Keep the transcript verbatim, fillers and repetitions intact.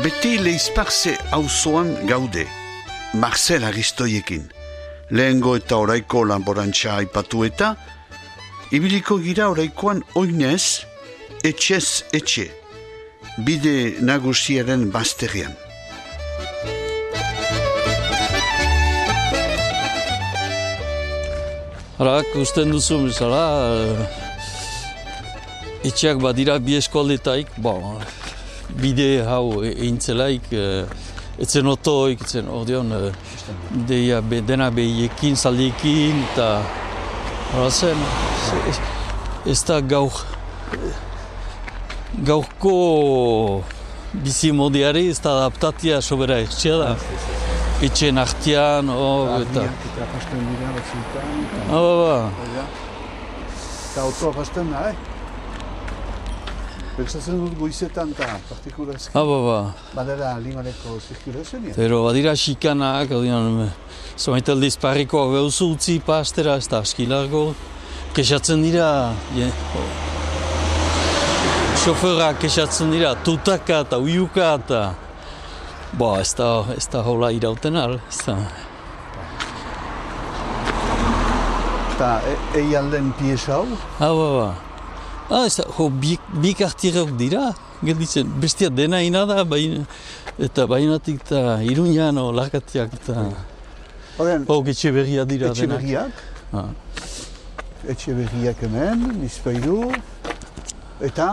Beti Leizparze auzoan gaude, Marcel Aristoiekin. Lehengo eta oraiko lanborantza aipatu eta, ibiliko gira oraikoan oinez, etxez etxe, bide nagusiaren bazterrean. Hala, usten duzu, bezala, etxeak badira bi eskualdetaik, bon, bide hau eintzelaik, etzen otoik, etzen ordeon, deia be, dena behiekin, zaldiekin, eta hala zen, ez da gaur, gaurko bizimodiari ez da adaptatia sobera etxea da. Etxen artean, hor, eta... Eta pasten dira batzutan. Ah, ba, ba. Eta autoa pasten da, eh? Pentsatzen dut goizetan eta partikurazki. Ah, ba, ba. Badera limaneko zirkulazioa. Pero badira xikanak, odian, zomaita aldiz parrikoa behuzu utzi pastera, ez da aski largo. Kexatzen dira, je, xoferak kexatzen dira, tutaka eta uiuka eta... Ba, ez da, ez da hola irauten al, ez da. Eta egi alden pieza hau? Ah, ba, ba. Ah, ez da, jo, bi, bi kartierok dira, gelditzen, bestia dena ina da, baina, eta bainatik eta Iruñan, o, Larkatiak eta... Horren, oh, etxe berria dira etxe denak. berriak? Ah. Etxe berriak hemen, bizpailu, eta...